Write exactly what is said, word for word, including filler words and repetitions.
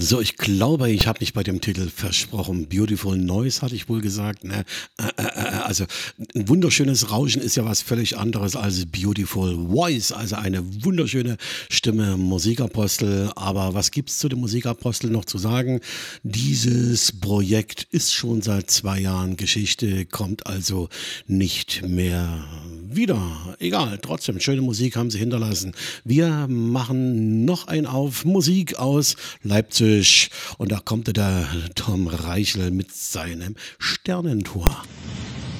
So, ich glaube, ich habe mich bei dem Titel versprochen. Beautiful Noise hatte ich wohl gesagt, ne? Äh, äh, äh, also 'n wunderschönes Rauschen ist ja was völlig anderes als Beautiful Voice, also eine wunderschöne Stimme, Musikapostel. Aber was gibt's zu dem Musikapostel noch zu sagen? Dieses Projekt ist schon seit zwei Jahren Geschichte, kommt also nicht mehr wieder. Egal, trotzdem, schöne Musik haben sie hinterlassen. Wir machen noch ein auf Musik aus Leipzig und da kommt der Tom Reichel mit seinem Sternentor.